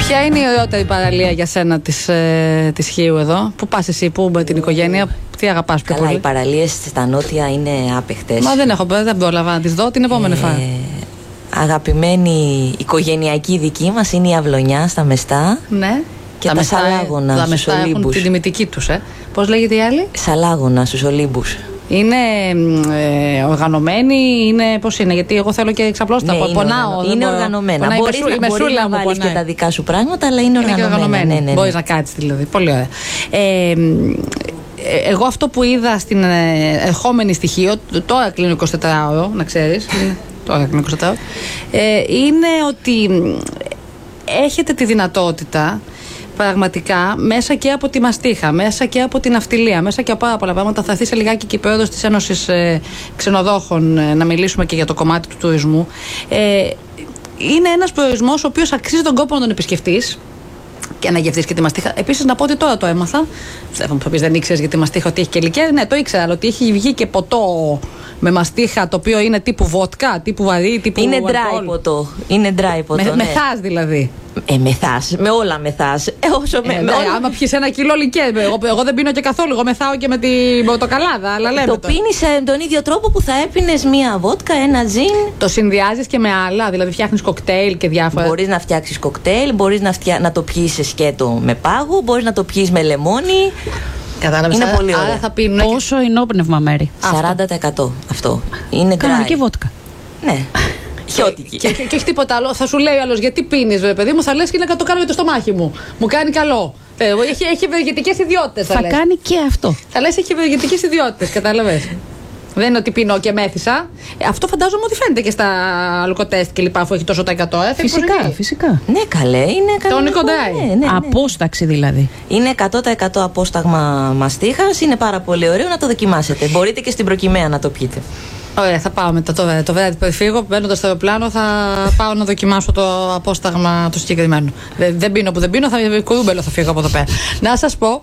Ποια είναι η ωραιότερη παραλία για σένα της Χίου εδώ? Πού πας εσύ, πού με την οικογένεια, τι αγαπάς πιο πολύ? Οι παραλίες στα νότια είναι άπαιχτες. Μα δεν πρόλαβα να τις δω την επόμενη φορά. Αγαπημένη οικογενειακή δική μας είναι η Αυλωνιά στα Μεστά. Ναι. Και τα Σαλάγωνα στους Ολύμπους. Έχουν την τιμητική τους, Πώς λέγεται η άλλη? Σαλάγωνα στους Ολύμπους. Είναι οργανωμένοι, πώς είναι? Γιατί εγώ θέλω και εξαπλώστα. Ναι, πονάω. Είναι οργανωμένα. Μπορείς να βάλεις και τα δικά σου πράγματα, αλλά είναι οργανωμένα. Ναι. Μπορείς να κάτσεις δηλαδή. Πολύ ωραία. Εγώ αυτό που είδα στην ερχόμενη στοιχείο, τώρα κλείνω 24ωρο, να ξέρεις. Τώρα κλείνω 24ωρο. Είναι ότι έχετε τη δυνατότητα πραγματικά μέσα και από τη μαστίχα, μέσα και από την ναυτιλία, μέσα και από πάρα πολλά πράγματα. Θα έρθει σε λιγάκι και η πρόεδρος της Ένωσης Ξενοδόχων να μιλήσουμε και για το κομμάτι του τουρισμού. Είναι ένας προορισμός ο οποίος αξίζει τον κόπο να τον επισκεφτείς και να γευτείς και τη μαστίχα. Επίσης, να πω ότι τώρα το έμαθα. Στέφαν, που δεν ήξερες για τη μαστίχα ότι έχει και λικέρ. Ναι, το ήξερα, αλλά ότι έχει βγει και ποτό με μαστίχα το οποίο είναι τύπου βότκα, τύπου βαρύ, τύπου. Είναι dry ποτό. Είναι dry ποτό. Ναι. Μεθάς δηλαδή. Μεθάς. Με όλα μεθάς. Άμα πιεις 1 κιλό λικέρ. Εγώ δεν πίνω και καθόλου. Εγώ μεθάω και με την πορτοκαλάδα. Αλλά λέμε το πίνεις τον ίδιο τρόπο που θα έπινες μία βότκα, ένα τζιν. Το συνδυάζεις και με άλλα. Δηλαδή φτιάχνεις κοκτέιλ και διάφορα. Μπορείς να φτιάξεις κοκτέιλ, μπορείς να το πιεις σε σκέτο με πάγο, μπορείς να το πιεις με λεμόνι. Κατάλαβες, είναι πολύ ωραίο. Πόσο ενόπνευμα, Μέρη? 40% αυτό. Είναι κανονική βότκα. Ναι. Χιώτικη. Και όχι τίποτα άλλο. Θα σου λέει άλλος, γιατί πίνεις, παιδί μου, θα λες και να το κάνω για το στομάχι μου. Μου κάνει καλό. Έχει ευεργετικές ιδιότητες. Θα κάνει και αυτό. Θα λες έχει ευεργετικές ιδιότητες, κατάλαβες. Δεν είναι ότι πίνω και μέθησα. Αυτό φαντάζομαι ότι φαίνεται και στα αλκοτέστ και λοιπά, αφού έχει τόσο τα 100. Φυσικά. Ναι, καλέ. Είναι κανονικό dry. Ναι. Απόσταξη δηλαδή. Είναι 100% απόσταγμα μαστίχας. Είναι πάρα πολύ ωραίο να το δοκιμάσετε. Μπορείτε και στην προκυμαία να το πιείτε. Ωραία, θα πάω μετά το βράδυ που φύγω. Μπαίνοντας στο αεροπλάνο, θα πάω να δοκιμάσω το απόσταγμα του συγκεκριμένου. Δεν πίνω που δεν πίνω, κουρούμπελο θα φύγω από εδώ πέρα. Να σας πω,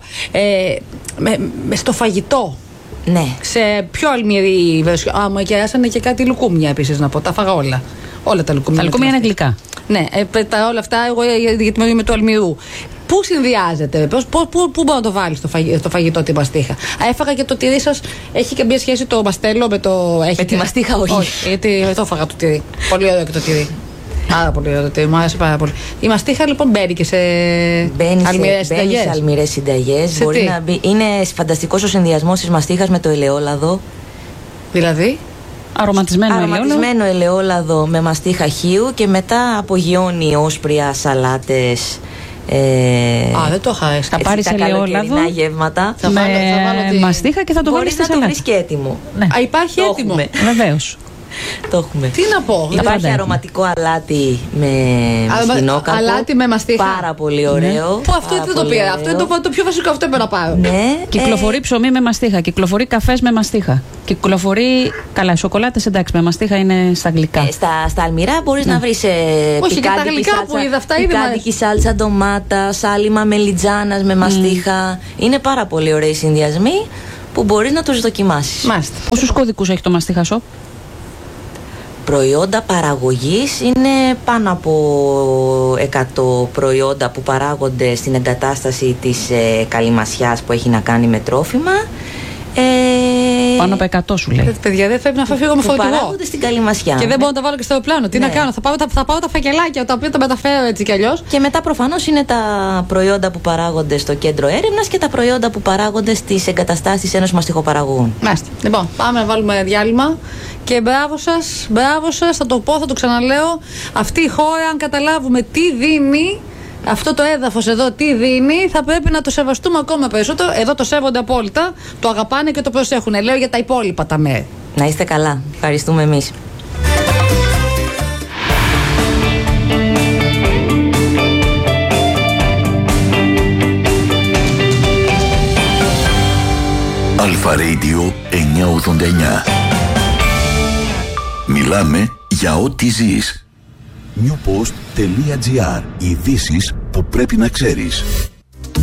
στο φαγητό. Ναι. Σε πιο αλμυρή βερσιό. Μου εκεράσανε και κάτι λουκούμια επίσης να πω. Τα φάγα όλα. Όλα τα λουκούμια. Τα λουκούμια είναι γλυκά. Ναι, όλα αυτά εγώ γιατί είμαι του αλμυρού. Πού συνδυάζεται, πού μπορεί να το βάλει το φαγητό τη μαστίχα? Έφαγα και το τυρί σας. Έχει καμία σχέση το μαστέλο με το. Με τη μαστίχα, όχι. Γιατί το έφαγα το τυρί. Πολύ ωραίο και το τυρί. Πάρα πολύ ωραίο το τυρί, μου άρεσε πάρα πολύ. Η μαστίχα λοιπόν μπαίνει και σε αλμυρές συνταγές. Μπορεί να μπει. Είναι φανταστικός ο συνδυασμός της μαστίχας με το ελαιόλαδο. Δηλαδή. Αρωματισμένο ελαιόλαδο με μαστίχα χείου και μετά απογειώνει όσπρια, σαλάτες. Δεν το είχα. Θα πάρεις ελαιόλαδο γεύματα. Θα βάλω μαστίχα και θα το βάλεις στη σαλάτα. Μπορείς να το βρεις και έτοιμο. Ναι. Υπάρχει έτοιμο. Βεβαίως. Το έχουμε. Τι να πω. Υπάρχει αρωματικό αλάτι με μαστινόκαρπο. Αλάτι με μαστίχα. Πάρα πολύ ωραίο. Που αυτό δεν το πήρα. Αυτό είναι το πιο βασικό. Αυτό έπρεπε να πάρω. Ναι. Κυκλοφορεί ψωμί με μαστίχα. Κυκλοφορεί καφές με μαστίχα. Κυκλοφορεί. Καλά, σοκολάτες εντάξει, με μαστίχα είναι στα γλυκά. Στα αλμυρά μπορείς να βρεις. Όχι, και τα γλυκά που είδα αυτά είναι. Πικάντικη σάλτσα ντομάτα, σάλιμα μελιτζάνας με μαστίχα. Είναι πάρα πολύ ωραίοι συνδυασμοί που μπορείς να τους δοκιμάσεις. Μάλιστα. Πόσους κωδικούς έχει το μαστίχα shop? Προϊόντα παραγωγής είναι πάνω από 100 προϊόντα που παράγονται στην εγκατάσταση της Καλυμασιάς που έχει να κάνει με τρόφιμα. Πάνω από 100 σου λέει. Παιδιά, δεν πρέπει να φύγω με φορτηγό. Παράγονται στην Καλυμασιά. Και δεν μπορώ να τα βάλω και στο αεροπλάνο. Τι να κάνω, θα πάω τα φακελάκια τα οποία τα μεταφέρω έτσι κι αλλιώς. Και μετά προφανώς είναι τα προϊόντα που παράγονται στο κέντρο έρευνας και τα προϊόντα που παράγονται στις εγκαταστάσεις Ένωσης Μαστιχοπαραγωγών. Μάλιστα. Λοιπόν, πάμε να βάλουμε διάλειμμα. Και μπράβο σας, θα το πω, θα το ξαναλέω. Αυτή η χώρα, αν καταλάβουμε τι δίνει, αυτό το έδαφος εδώ τι δίνει, θα πρέπει να το σεβαστούμε ακόμα περισσότερο. Εδώ το σέβονται απόλυτα, το αγαπάνε και το προσέχουν. Λέω για τα υπόλοιπα τα μέρη. Να είστε καλά. Ευχαριστούμε εμείς. Αλφα Radio 989. Μιλάμε για ό,τι ζεις. Newpost.gr. Ειδήσεις που πρέπει να ξέρεις.